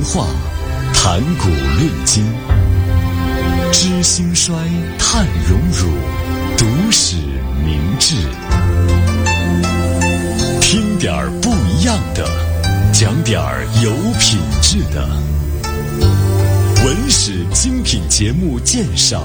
话，谈古论今，知兴衰，探荣辱，读史明智。听点儿不一样的，讲点儿有品质的。文史精品节目鉴赏。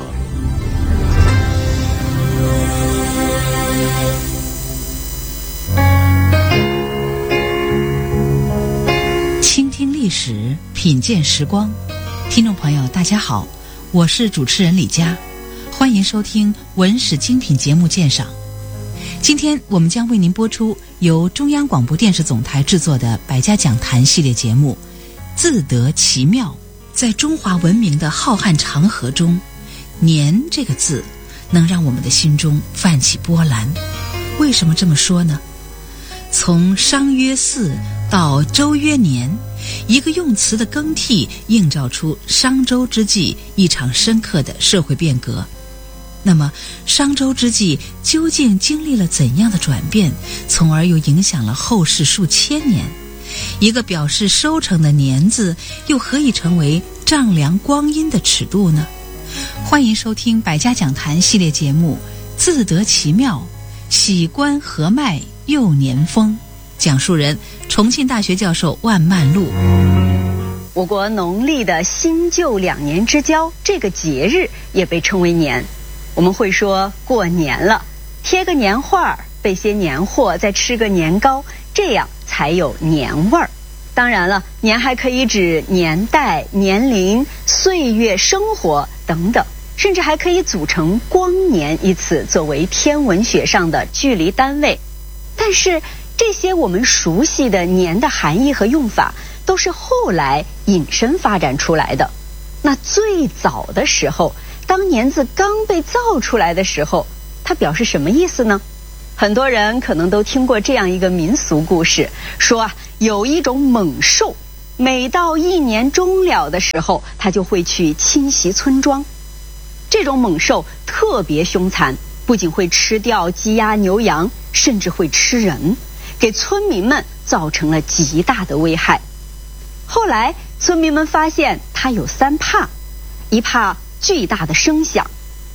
倾听历史，品鉴时光。听众朋友大家好，我是主持人李佳，欢迎收听文史精品节目鉴赏。今天我们将为您播出由中央广播电视总台制作的百家讲坛系列节目自得其妙。在中华文明的浩瀚长河中，年这个字能让我们的心中泛起波澜。为什么这么说呢？从商曰祀到周曰年，一个用词的更替映照出商周之际一场深刻的社会变革。那么商周之际究竟经历了怎样的转变，从而又影响了后世数千年？一个表示收成的年字，又何以成为丈量光阴的尺度呢？欢迎收听百家讲坛系列节目自得其妙，喜观合脉又年丰。讲述人重庆大学教授万曼璐。 我国农历的新旧2年之交，这个节日也被称为年。我们会说过年了，贴个年画，备些年货，再吃个年糕，这样才有年味儿。当然了，年还可以指年代、年龄、岁月、生活等等，甚至还可以组成光年一词作为天文学上的距离单位。但是这些我们熟悉的年的含义和用法，都是后来引申发展出来的。那最早的时候，当年字刚被造出来的时候，它表示什么意思呢？很多人可能都听过这样一个民俗故事，说有一种猛兽，每到1年终了的时候，它就会去侵袭村庄。这种猛兽特别凶残，不仅会吃掉鸡鸭牛羊，甚至会吃人，给村民们造成了极大的危害。后来村民们发现它有3怕，一怕巨大的声响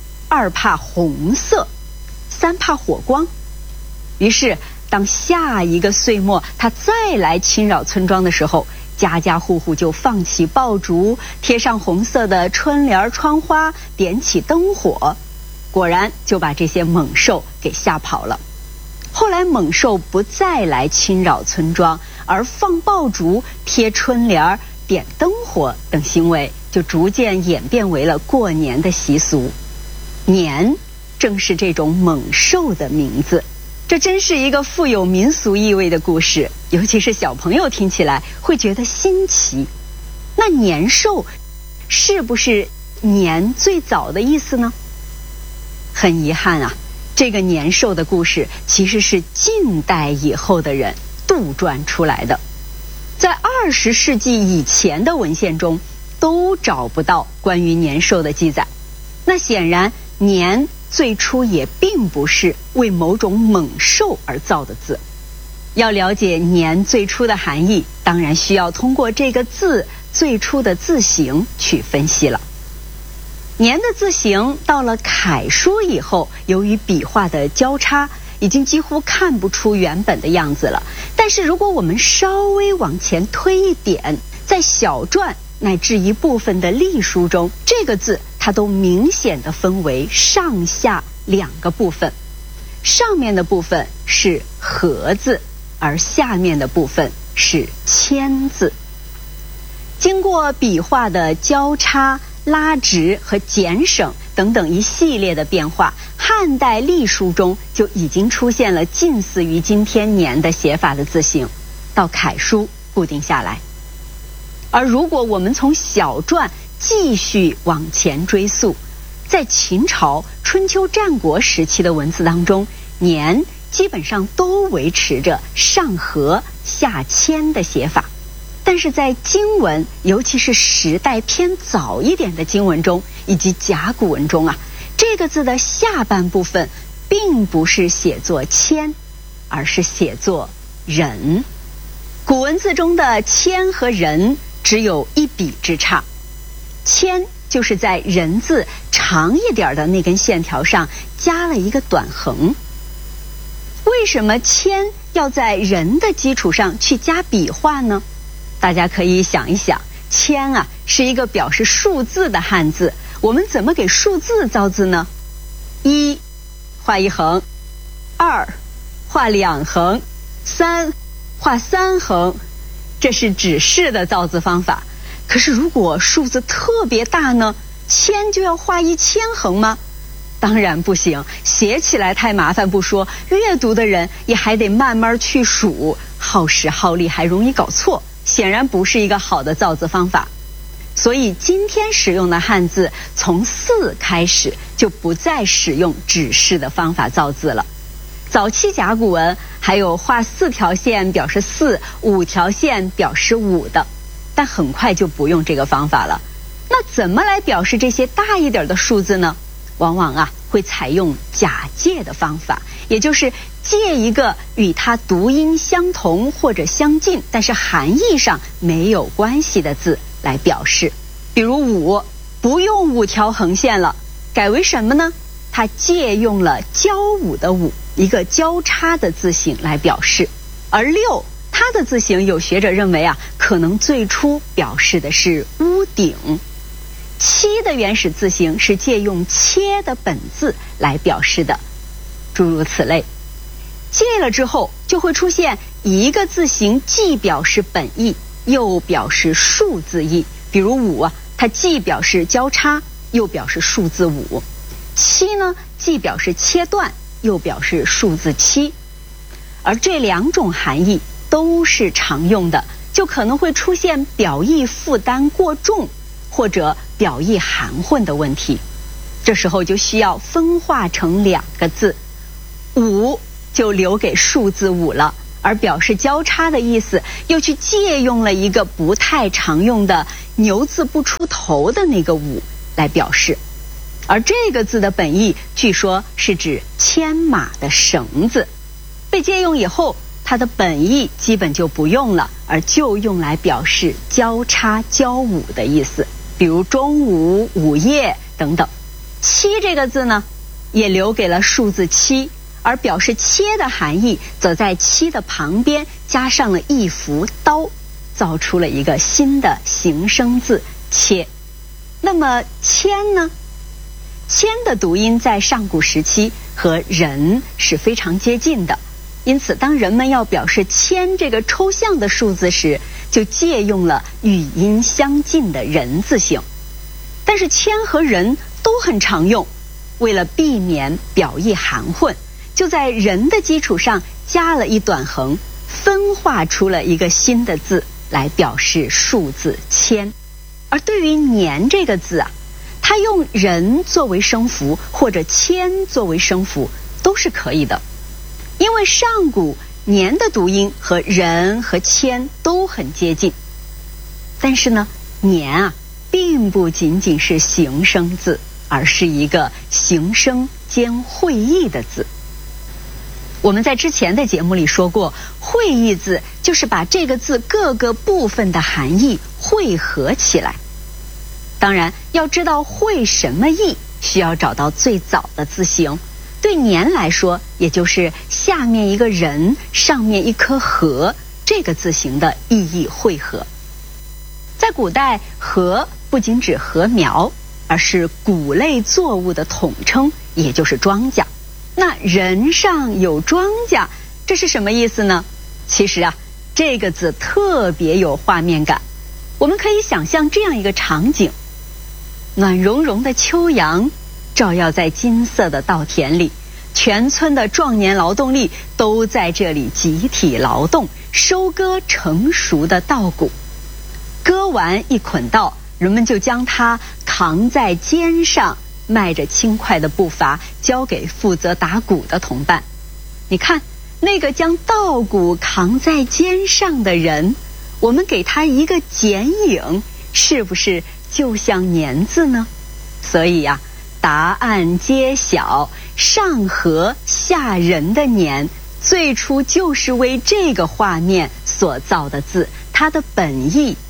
，2怕红色，3怕火光。于是当下一个岁末它再来侵扰村庄的时候，家家户户就放起爆竹，贴上红色的春联窗花，点起灯火，果然就把这些猛兽给吓跑了。后来猛兽不再来侵扰村庄，而放爆竹、贴春联、点灯火等行为就逐渐演变为了过年的习俗。年正是这种猛兽的名字。这真是一个富有民俗意味的故事，尤其是小朋友听起来会觉得新奇。那年兽是不是年最早的意思呢？很遗憾啊，这个年兽的故事其实是近代以后的人杜撰出来的，在20世纪以前的文献中都找不到关于年兽的记载。那显然年最初也并不是为某种猛兽而造的字。要了解年最初的含义，当然需要通过这个字最初的字形去分析了。年的字形到了楷书以后，由于笔画的交叉，已经几乎看不出原本的样子了。但是如果我们稍微往前推一点，在小篆乃至一部分的隶书中，这个字它都明显地分为上下2个部分，上面的部分是禾字，而下面的部分是谦字。经过笔画的交叉、拉直和减省等等一系列的变化，汉代隶书中就已经出现了近似于今天年的写法的字形，到楷书固定下来。而如果我们从小篆继续往前追溯，在秦朝、春秋战国时期的文字当中，年基本上都维持着上禾下谦的写法。但是在经文，尤其是时代偏早一点的经文中，以及甲骨文中这个字的下半部分并不是写作谦，而是写作人。古文字中的谦和人只有一笔之差。铅就是在人字长一点的那根线条上加了一个短横。为什么铅要在人的基础上去加笔画呢？大家可以想一想，铅啊是一个表示数字的汉字，我们怎么给数字造字呢？1画一横，2画2横，3画3横，这是指示的造字方法。可是如果数字特别大呢，铅就要画1000横吗？当然不行，写起来太麻烦不说，阅读的人也还得慢慢去数，耗时耗力，还容易搞错，显然不是一个好的造字方法。所以今天使用的汉字从4开始就不再使用指示的方法造字了。早期甲骨文还有画4条线表示4、5条线表示5的，但很快就不用这个方法了。那怎么来表示这些大一点的数字呢？往往会采用假借的方法，也就是借一个与它读音相同或者相近，但是含义上没有关系的字来表示。比如5不用5条横线了，改为什么呢？它借用了交舞的舞，一个交叉的字形来表示。而6它的字形有学者认为可能最初表示的是屋顶。7的原始字形是借用切的本字来表示的，诸如此类。借了之后就会出现一个字形既表示本意又表示数字意，比如5它既表示交叉又表示数字5。7呢既表示切断又表示数字7。而这2种含义都是常用的，就可能会出现表意负担过重或者表意含混的问题。这时候就需要分化成2个字，5就留给数字5了，而表示交叉的意思又去借用了一个不太常用的牛字不出头的那个5来表示。而这个字的本意据说是指牵马的绳子，被借用以后它的本意基本就不用了，而就用来表示交叉交舞的意思，比如中午、午夜等等。7这个字呢也留给了数字7，而表示切的含义则在7的旁边加上了一幅刀，造出了一个新的形声字切。那么铅呢？铅的读音在上古时期和人是非常接近的，因此当人们要表示铅这个抽象的数字时，就借用了语音相近的人字形。但是铅和人都很常用，为了避免表意含混，就在人的基础上加了一短横，分化出了一个新的字来表示数字铅。而对于年这个字它用人作为声符或者铅作为声符都是可以的，因为上古年的读音和人和铅都很接近。但是呢，年并不仅仅是形声字，而是一个形声兼会意的字。我们在之前的节目里说过，会意字就是把这个字各个部分的含义汇合起来。当然要知道会什么意，需要找到最早的字形。对年来说，也就是下面一个人上面一颗禾这个字形的意义汇合。在古代，禾不仅指禾苗，而是谷类作物的统称，也就是庄稼。那人上有庄稼，这是什么意思呢？其实这个字特别有画面感。我们可以想象这样一个场景，暖融融的秋阳照耀在金色的稻田里，全村的壮年劳动力都在这里集体劳动，收割成熟的稻谷。割完一捆稻，人们就将它扛在肩上，迈着轻快的步伐交给负责打谷的同伴。你看，那个将稻谷扛在肩上的人，我们给他一个剪影，是不是就像年字呢？所以答案揭晓，上禾下人的年最初就是为这个画面所造的字，它的本意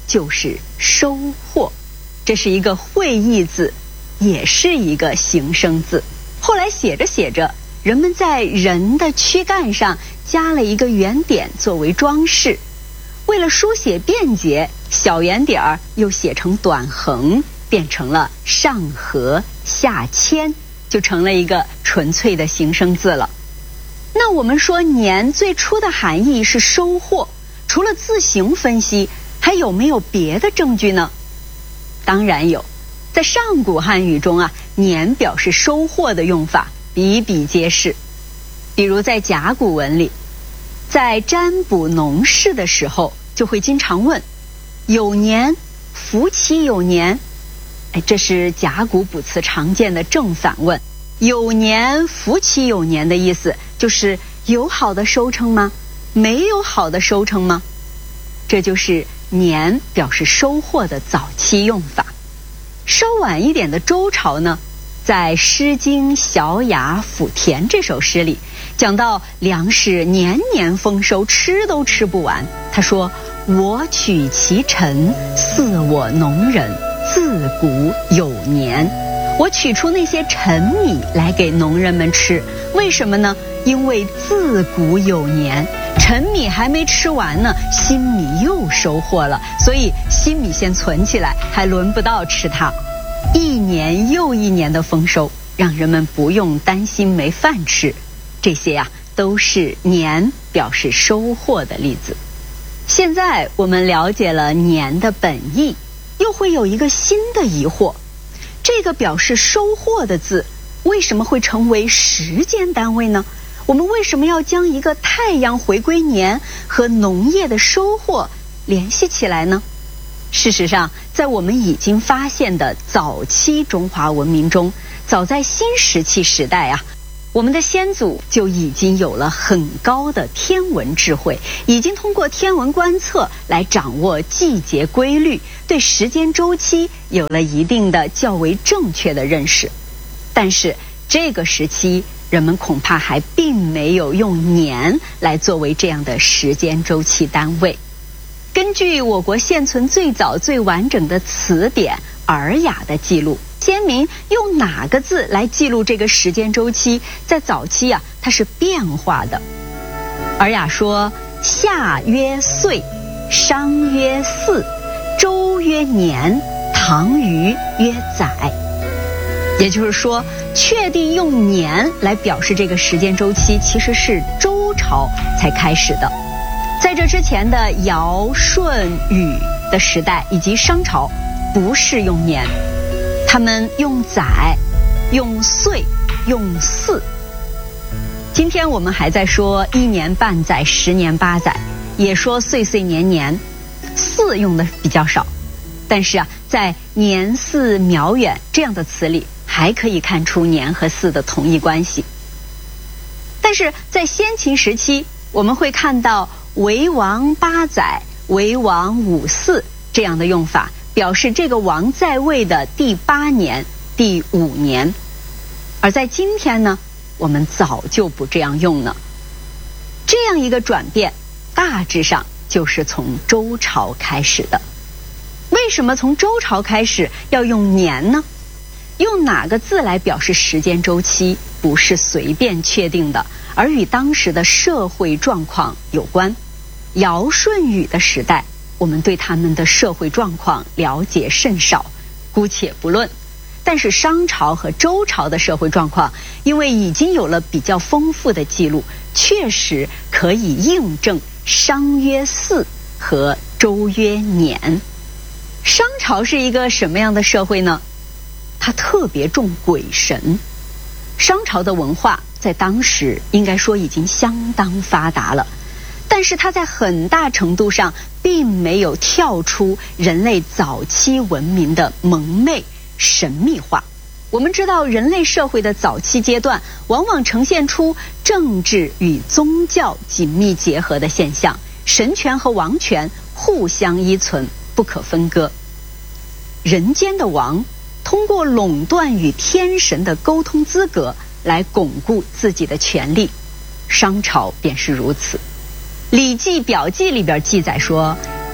就是收获，这是一个会意字，也是一个形声字。后来写着写着，人们在人的躯干上加了一个圆点作为装饰，为了书写便捷，小圆点儿又写成短横，变成了上合下谦，就成了一个纯粹的形声字了。那我们说年最初的含义是收获，除了字形分析，还有没有别的证据呢？当然有，在上古汉语中啊，年表示收获的用法比比皆是。比如在甲骨文里，在占卜农事的时候，就会经常问有年，福其有年。这是甲骨卜辞常见的正反问。有年福其有年的意思就是有好的收成吗？没有好的收成吗？这就是年表示收获的早期用法。稍晚一点的周朝呢，在《诗经·小雅·府田》这首诗里讲到粮食年年丰收，吃都吃不完。他说：我取其陈，饲我农人，自古有年。我取出那些陈米来给农人们吃，为什么呢？因为自古有年，陈米还没吃完呢，新米又收获了，所以新米先存起来，还轮不到吃它。一年又一年的丰收，让人们不用担心没饭吃。这些呀，都是年表示收获的例子。现在我们了解了年的本意，又会有一个新的疑惑：这个表示收获的字为什么会成为时间单位呢？我们为什么要将一个太阳回归年和农业的收获联系起来呢？事实上，在我们已经发现的早期中华文明中，早在新石器时代啊，我们的先祖就已经有了很高的天文智慧，已经通过天文观测来掌握季节规律，对时间周期有了一定的较为正确的认识。但是这个时期，人们恐怕还并没有用年来作为这样的时间周期单位。根据我国现存最早最完整的词典《尔雅》的记录，先民用哪个字来记录这个时间周期，在早期啊，它是变化的。《尔雅》说：夏曰岁，商曰祀，周曰年，唐虞曰载。也就是说，确定用年来表示这个时间周期，其实是周朝才开始的。在这之前的尧、舜、禹的时代以及商朝，不是用年，他们用载、用岁、用祀。今天我们还在说1年半载、10年8载，也说岁岁年年，祀用的比较少。但是啊，在年祀苗远这样的词里，还可以看出年和祀的同义关系。但是在先秦时期，我们会看到为王8载、为王5祀这样的用法，表示这个王在位的第8年、第5年。而在今天呢，我们早就不这样用了。这样一个转变，大致上就是从周朝开始的。为什么从周朝开始要用年呢？用哪个字来表示时间周期，不是随便确定的，而与当时的社会状况有关。尧舜禹的时代，我们对他们的社会状况了解甚少，姑且不论。但是商朝和周朝的社会状况，因为已经有了比较丰富的记录，确实可以印证商曰祀和周曰年。商朝是一个什么样的社会呢？它特别重鬼神。商朝的文化在当时应该说已经相当发达了，但是它在很大程度上并没有跳出人类早期文明的蒙昧神秘化。我们知道，人类社会的早期阶段往往呈现出政治与宗教紧密结合的现象，神权和王权互相依存，不可分割。人间的王通过垄断与天神的沟通资格来巩固自己的权利，商朝便是如此。《礼记表记》里边记载说：因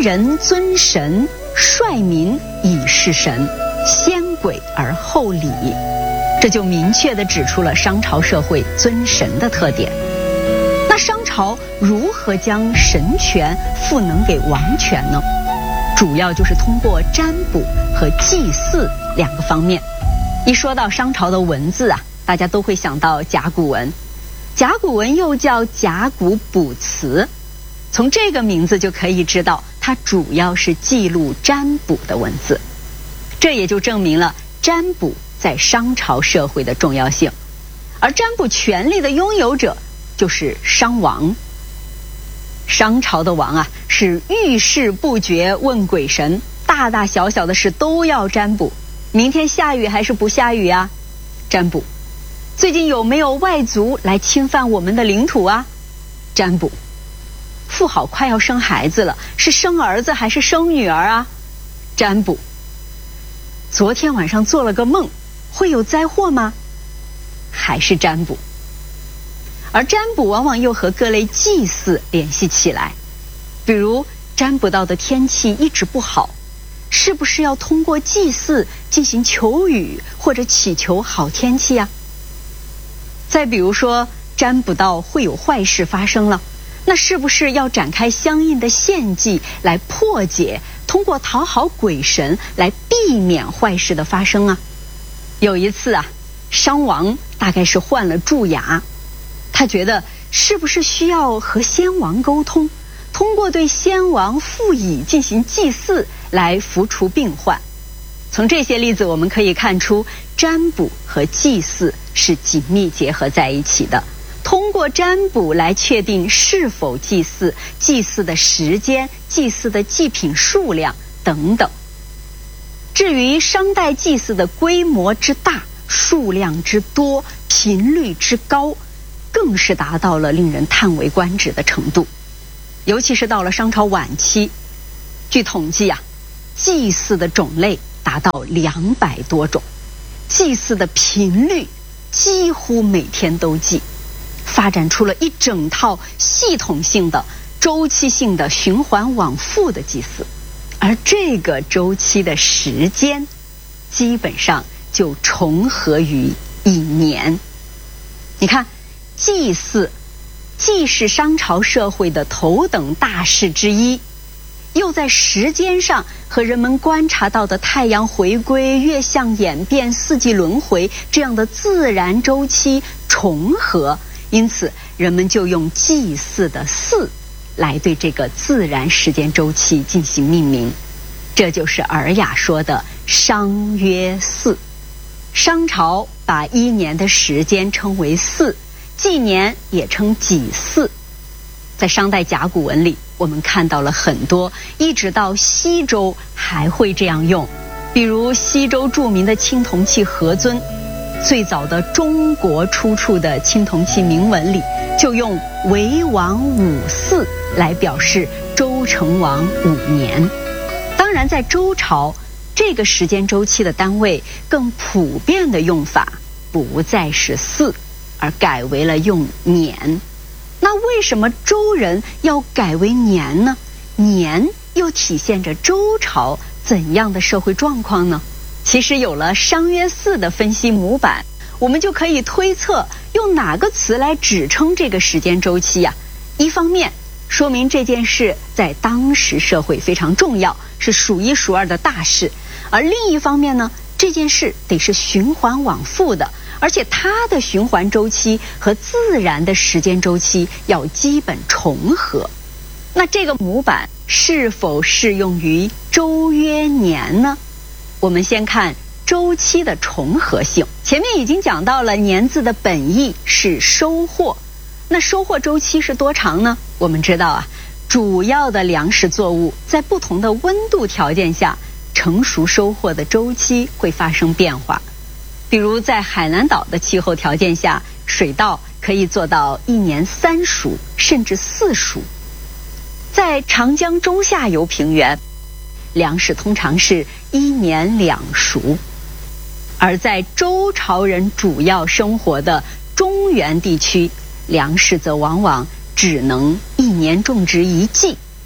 人尊神，率民以事神，先鬼而后礼。这就明确地指出了商朝社会尊神的特点。那商朝如何将神权赋能给王权呢？主要就是通过占卜和祭祀两个方面。一说到商朝的文字啊，大家都会想到甲骨文。甲骨文又叫甲骨卜辞，从这个名字就可以知道，它主要是记录占卜的文字。这也就证明了占卜在商朝社会的重要性。而占卜权力的拥有者就是商王。商朝的王啊，是遇事不决问鬼神，大大小小的事都要占卜。明天下雨还是不下雨啊？占卜。最近有没有外族来侵犯我们的领土啊？占卜。妇好快要生孩子了，是生儿子还是生女儿啊？占卜。昨天晚上做了个梦，会有灾祸吗？还是占卜。而占卜往往又和各类祭祀联系起来，比如占卜到的天气一直不好，是不是要通过祭祀进行求雨或者祈求好天气啊？再比如说占卜到会有坏事发生了，那是不是要展开相应的献祭来破解，通过讨好鬼神来避免坏事的发生啊？有一次啊，商王大概是患了蛀牙，他觉得是不是需要和先王沟通，通过对先王附以进行祭祀来扶除病患。从这些例子我们可以看出，占卜和祭祀是紧密结合在一起的。通过占卜来确定是否祭祀、祭祀的时间、祭祀的祭品数量等等。至于商代祭祀的规模之大、数量之多、频率之高，更是达到了令人叹为观止的程度。尤其是到了商朝晚期，据统计啊，祭祀的种类达到200多种，祭祀的频率几乎每天都祭，发展出了一整套系统性的、周期性的循环往复的祭祀。而这个周期的时间基本上就重合于1年。你看，祭祀既是商朝社会的头等大事之一，又在时间上和人们观察到的太阳回归、月相演变、四季轮回这样的自然周期重合，因此人们就用祭祀的祀来对这个自然时间周期进行命名。这就是《尔雅》说的商曰祀。商朝把1年的时间称为祀，纪年也称己巳。在商代甲骨文里，我们看到了很多，一直到西周还会这样用。比如西周著名的青铜器何尊，最早的中国出处的青铜器铭文里就用为王5祀来表示周成王5年。当然在周朝，这个时间周期的单位更普遍的用法不再是祀，而改为了用年。那为什么周人要改为年呢？年又体现着周朝怎样的社会状况呢？其实有了商曰祀的分析模板，我们就可以推测用哪个词来指称这个时间周期啊。一方面说明这件事在当时社会非常重要，是数一数二的大事，而另一方面呢，这件事得是循环往复的，而且它的循环周期和自然的时间周期要基本重合。那这个模板是否适用于周约年呢？我们先看周期的重合性。前面已经讲到了年字的本意是收获，那收获周期是多长呢？我们知道啊，主要的粮食作物在不同的温度条件下，成熟收获的周期会发生变化。比如在海南岛的气候条件下，水稻可以做到1年3熟甚至4熟。在长江中下游平原，粮食通常是1年2熟。而在周朝人主要生活的中原地区，粮食则往往只能1年种植1季。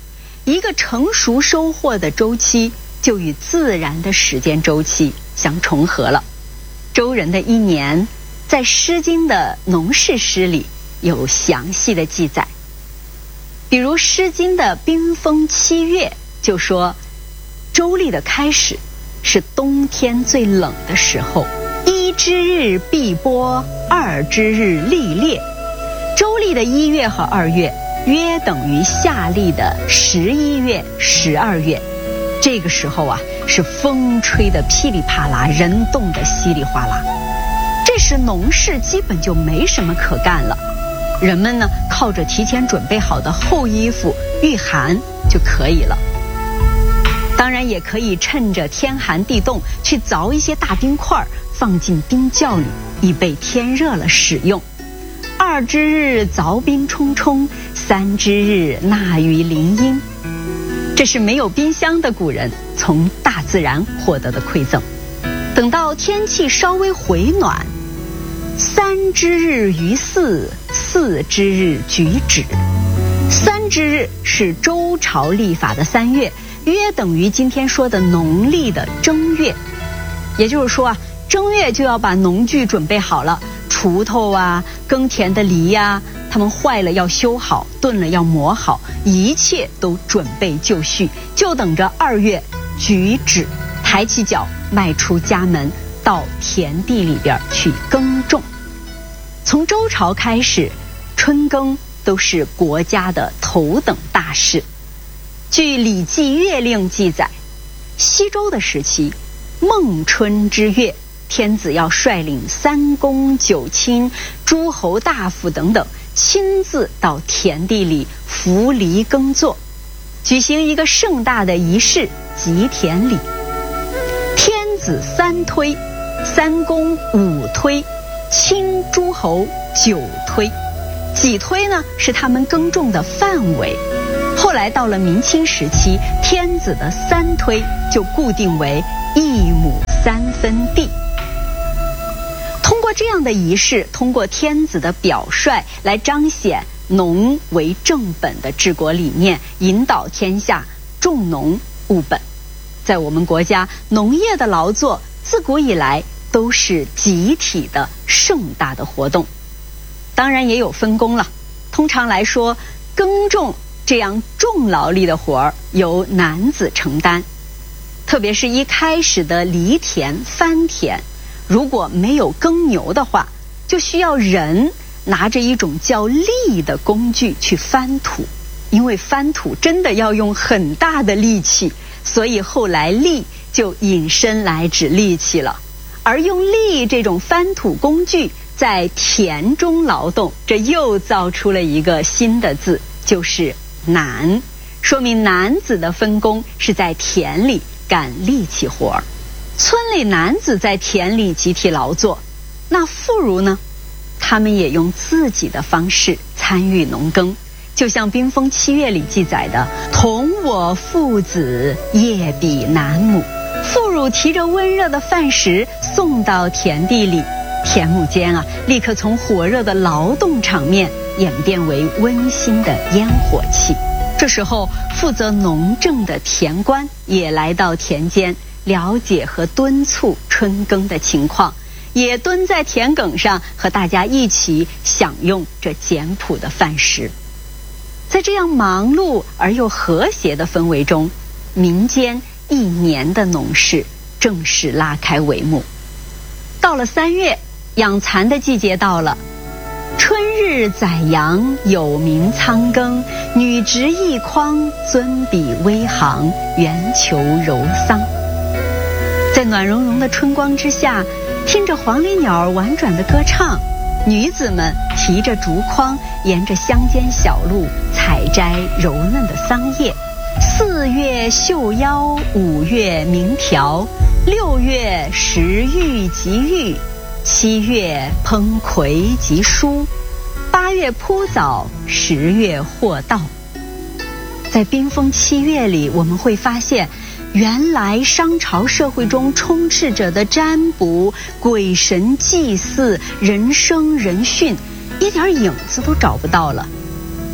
一个成熟收获的周期就与自然的时间周期相重合了。周人的一年在《诗经》的农事诗里有详细的记载，比如《诗经》的冰封七月就说，周历的开始是冬天最冷的时候，一之日必播，二之日历列。周历的1月和2月约等于夏历的11月、12月。这个时候啊，是风吹得噼里啪啦，人冻得稀里哗啦。这时农事基本就没什么可干了，人们呢靠着提前准备好的厚衣服御寒就可以了。当然也可以趁着天寒地冻去凿一些大冰块放进冰窖里，以备天热了使用。2之日凿冰冲冲，3之日纳于林荫。这是没有冰箱的古人从大自然获得的馈赠。等到天气稍微回暖，3之日于祀，4之日举止。3之日是周朝历法的3月，约等于今天说的农历的正月。也就是说啊，正月就要把农具准备好了，锄头啊，耕田的犁呀，它们坏了要修好，钝了要磨好，一切都准备就绪，就等着2月举止，抬起脚迈出家门，到田地里边去耕种。从周朝开始，春耕都是国家的头等大事。据《礼记·月令》记载，西周的时期，孟春之月，天子要率领3公9卿、诸侯大夫等等，亲自到田地里扶犁耕作，举行一个盛大的仪式——吉田礼。天子3推，3公5推，卿诸侯9推。几推呢，是他们耕种的范围。后来到了明清时期，天子的3推就固定为1亩3分地。通过这样的仪式，通过天子的表率来彰显农为正本的治国理念，引导天下重农务本。在我们国家，农业的劳作自古以来都是集体的盛大的活动，当然也有分工了。通常来说，耕种这样重劳力的活儿由男子承担，特别是一开始的犁田、翻田，如果没有耕牛的话，就需要人拿着一种叫犁的工具去翻土，因为翻土真的要用很大的力气，所以后来犁就引申来指力气了。而用犁这种翻土工具在田中劳动，这又造出了一个新的字，就是男，说明男子的分工是在田里干力气活儿。村里男子在田里集体劳作，那妇孺呢？他们也用自己的方式参与农耕，就像《冰封7月》里记载的：“同我父子，夜比南亩。”妇孺提着温热的饭食送到田地里，田亩间啊，立刻从火热的劳动场面演变为温馨的烟火气。这时候，负责农政的田官也来到田间，了解和敦促春耕的情况，也蹲在田埂上和大家一起享用这简朴的饭食。在这样忙碌而又和谐的氛围中，民间一年的农事正式拉开帷幕。到了3月，养蚕的季节到了。春日宰羊，有鸣仓庚，女执一筐，尊比微行，圆球柔桑。在暖融融的春光之下，听着黄鹂鸟婉转的歌唱，女子们提着竹筐，沿着乡间小路采摘柔嫩的桑叶。4月绣腰，5月鸣条，6月食玉及玉，7月烹葵及蔬，8月铺枣，10月获稻。在冰封7月里，我们会发现，原来商朝社会中充斥着的占卜、鬼神祭祀、人生人殉，一点影子都找不到了。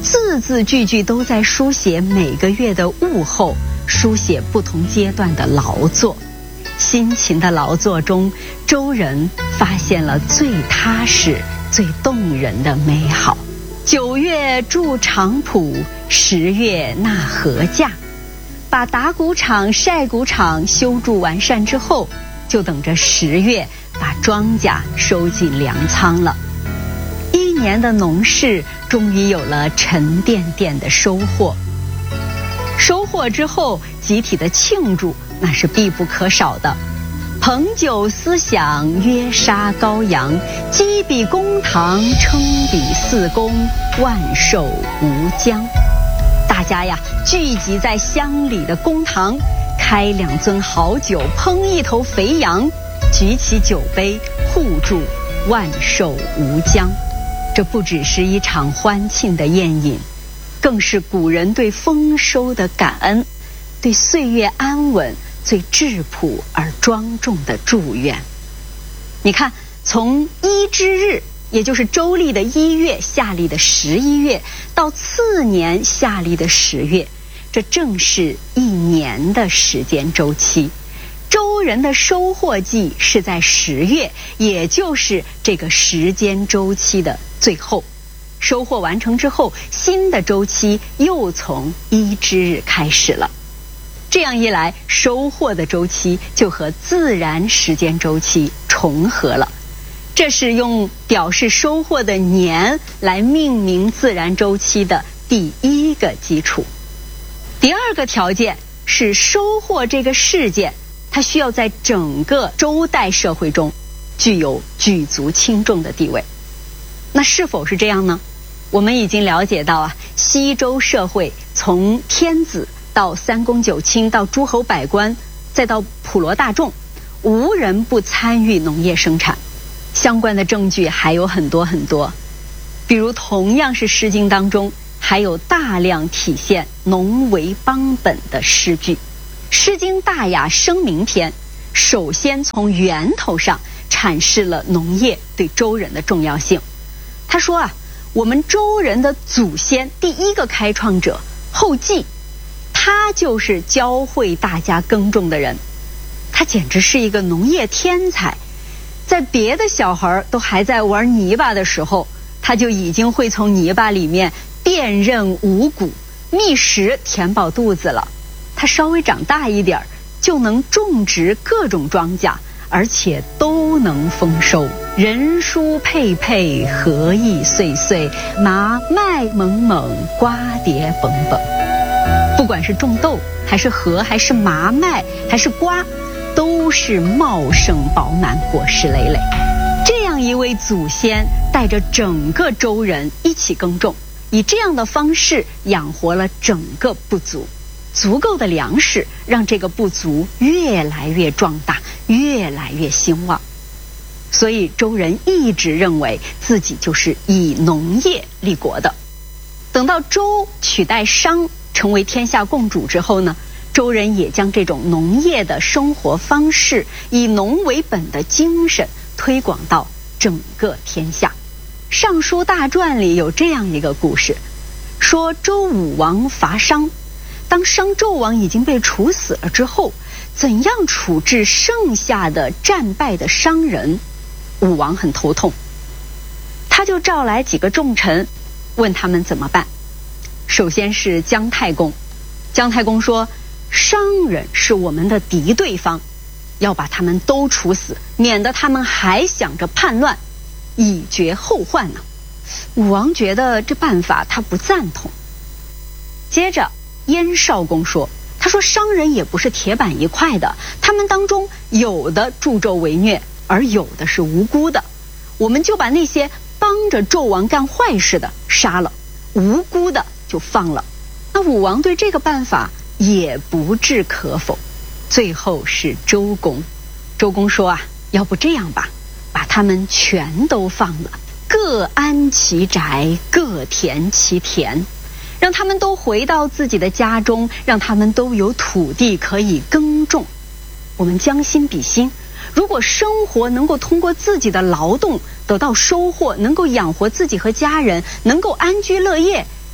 字字句句都在书写每个月的物候，书写不同阶段的劳作。辛勤的劳作中，周人发现了最踏实、最动人的美好。9月筑场圃，10月纳禾稼。把打谷场、晒谷场修筑完善之后，就等着10月把庄稼收进粮仓了。1年的农事终于有了沉甸甸的收获。收获之后，集体的庆祝那是必不可少的。捧酒思响，约杀羔羊，击比公堂，称比四公，万寿无疆。大家呀聚集在乡里的公堂，开2樽好酒，烹1头肥羊，举起酒杯，互祝万寿无疆。这不只是一场欢庆的宴饮，更是古人对丰收的感恩，对岁月安稳最质朴而庄重的祝愿。你看，从1之日，也就是周历的1月，夏历的11月，到次年夏历的10月，这正是1年的时间周期。周人的收获季是在10月，也就是这个时间周期的最后。收获完成之后，新的周期又从1之日开始了。这样一来，收获的周期就和自然时间周期重合了。这是用表示收获的年来命名自然周期的第1个基础。第2个条件是收获这个事件，它需要在整个周代社会中具有举足轻重的地位。那是否是这样呢？我们已经了解到西周社会从天子到3公9卿，到诸侯百官，再到普罗大众，无人不参与农业生产。相关的证据还有很多很多，比如同样是《诗经》当中，还有大量体现农为邦本的诗句。《诗经·大雅·生民篇》首先从源头上阐释了农业对周人的重要性。他说我们周人的祖先第1个开创者后稷，他就是教会大家耕种的人，他简直是一个农业天才。在别的小孩都还在玩泥巴的时候，他就已经会从泥巴里面辨认五谷，觅食填饱肚子了。他稍微长大一点就能种植各种庄稼，而且都能丰收。人蔬佩佩，禾溢岁岁，麻麦蒙蒙，瓜瓞本本。不管是种豆还是禾还是麻麦还是瓜，都是茂盛饱满，果实累累。这样一位祖先带着整个周人一起耕种，以这样的方式养活了整个部族。足够的粮食让这个部族越来越壮大，越来越兴旺。所以周人一直认为自己就是以农业立国的。等到周取代商成为天下共主之后呢，周人也将这种农业的生活方式，以农为本的精神推广到整个天下。《尚书大传》里有这样一个故事，说周武王伐商，当商纣王已经被处死了之后，怎样处置剩下的战败的商人，武王很头痛。他就召来几个重臣，问他们怎么办。首先是姜太公，姜太公说，商人是我们的敌对方，要把他们都处死，免得他们还想着叛乱，以绝后患呢。武王觉得这办法他不赞同。接着燕少公说，他说商人也不是铁板一块的，他们当中有的助纣为虐，而有的是无辜的，我们就把那些帮着纣王干坏事的杀了，无辜的就放了。那武王对这个办法也不置可否。最后是周公，周公说要不这样吧，把他们全都放了，各安其宅，各填其田，让他们都回到自己的家中，让他们都有土地可以耕种。我们将心比心，如果生活能够通过自己的劳动得到收获，能够养活自己和家人，能够安居乐业，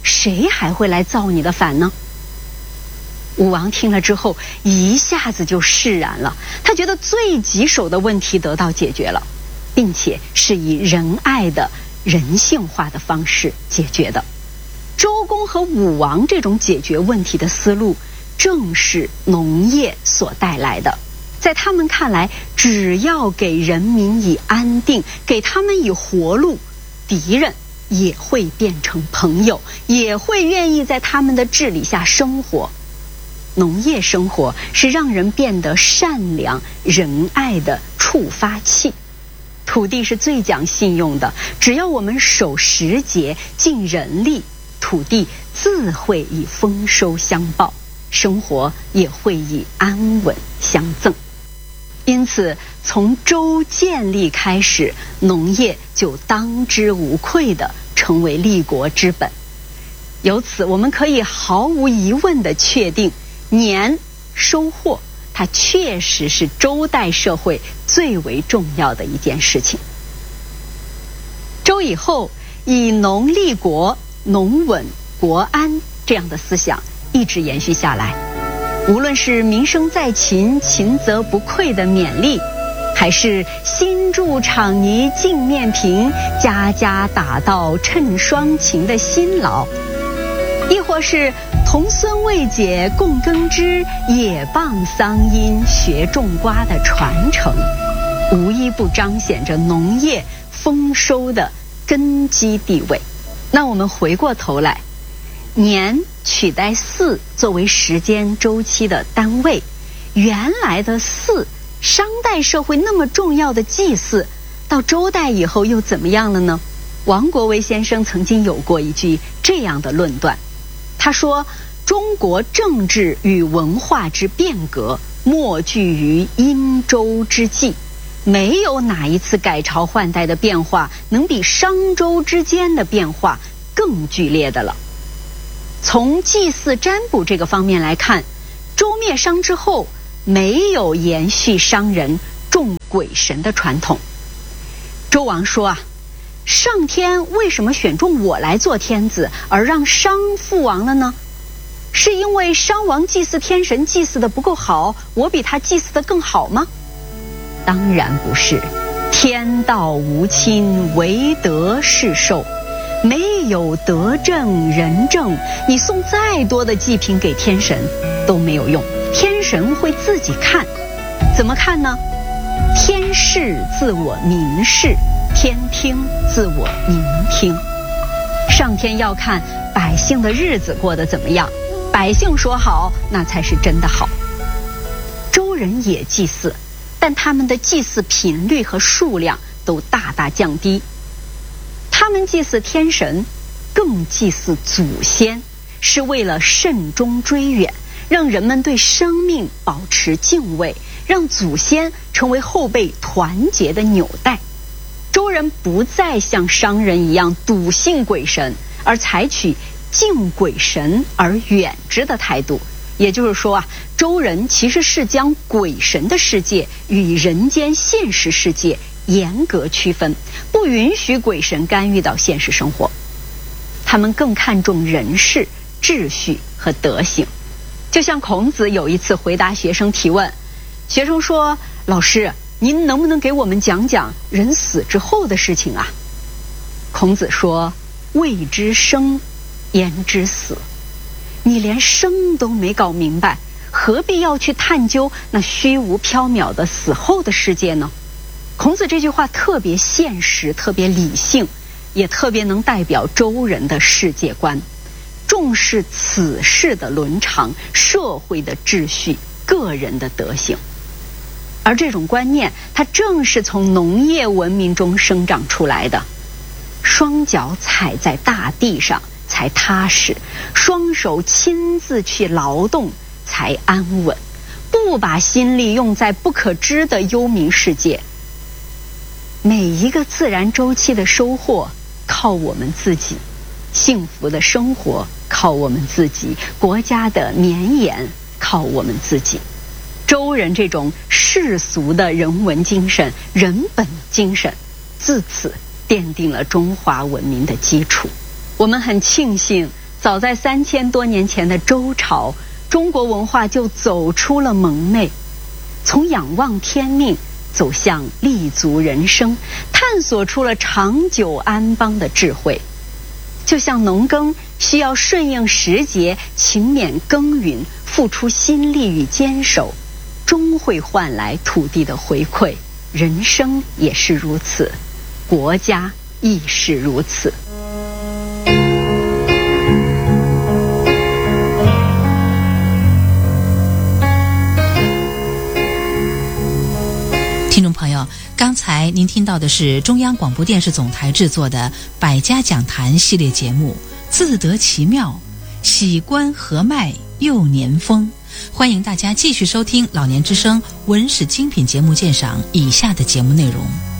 谁还会来造你的反呢？武王听了之后一下子就释然了，他觉得最棘手的问题得到解决了，并且是以仁爱的人性化的方式解决的。周公和武王这种解决问题的思路正是农业所带来的。在他们看来，只要给人民以安定，给他们以活路，敌人也会变成朋友，也会愿意在他们的治理下生活。农业生活是让人变得善良仁爱的触发器。土地是最讲信用的，只要我们守时节尽人力，土地自会以丰收相报，生活也会以安稳相赠。因此从周建立开始，农业就当之无愧地成为立国之本。由此我们可以毫无疑问地确定，年收获它确实是周代社会最为重要的一件事情。周以后以农立国、农稳国安这样的思想一直延续下来，无论是民生在勤，勤则不愧的勉励，还是新筑厂泥镜面平，家家打稻趁霜晴的辛劳，亦或是童孙未解供耕织，野傍桑阴学种瓜的传承，无一不彰显着农业丰收的根基地位。那我们回过头来，年取代4作为时间周期的单位，原来的4，商代社会那么重要的祭祀，到周代以后又怎么样了呢？王国维先生曾经有过一句这样的论断，他说，中国政治与文化之变革莫据于殷周之际，没有哪一次改朝换代的变化能比商周之间的变化更剧烈的了。从祭祀占卜这个方面来看，周灭商之后没有延续商人重鬼神的传统。周王说啊，上天为什么选中我来做天子，而让商覆亡了呢？是因为商王祭祀天神祭祀的不够好，我比他祭祀的更好吗？当然不是。天道无亲，唯德是寿，没有德正人正，你送再多的祭品给天神都没有用，天神会自己看。怎么看呢？天视自我民视，天听自我民听。上天要看百姓的日子过得怎么样，百姓说好，那才是真的好。周人也祭祀，但他们的祭祀频率和数量都大大降低。他们祭祀天神，更祭祀祖先，是为了慎终追远，让人们对生命保持敬畏，让祖先成为后辈团结的纽带。周人不再像商人一样笃信鬼神，而采取敬鬼神而远之的态度。也就是说啊，周人其实是将鬼神的世界与人间现实世界严格区分，不允许鬼神干预到现实生活。他们更看重人事、秩序和德行。就像孔子有一次回答学生提问，学生说，老师，您能不能给我们讲讲人死之后的事情啊？孔子说，未知生，焉知死？你连生都没搞明白，何必要去探究那虚无缥缈的死后的世界呢？孔子这句话特别现实，特别理性，也特别能代表周人的世界观，重视此世的伦常、社会的秩序、个人的德行。而这种观念，它正是从农业文明中生长出来的。双脚踩在大地上才踏实，双手亲自去劳动才安稳，不把心力用在不可知的幽冥世界。每一个自然周期的收获靠我们自己，幸福的生活靠我们自己，国家的绵延靠我们自己。周人这种世俗的人文精神、人本精神，自此奠定了中华文明的基础。我们很庆幸早在3000多年前的周朝，中国文化就走出了蒙昧，从仰望天命走向立足人生，探索出了长久安邦的智慧。就像农耕需要顺应时节，勤勉耕耘，付出心力与坚守，终会换来土地的回馈。人生也是如此，国家亦是如此。 听众朋友，刚才您听到的是中央广播电视总台制作的百家讲坛系列节目，自得其妙，喜观合脉又年丰。欢迎大家继续收听老年之声文史精品节目鉴赏以下的节目内容。